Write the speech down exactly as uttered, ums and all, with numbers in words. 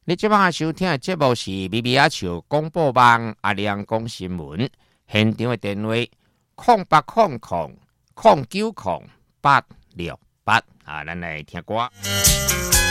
你即摆收听的节目是咪咪仔笑广播网阿亮讲新闻，现场的电话空八空空空九空八六八啊，咱来听歌。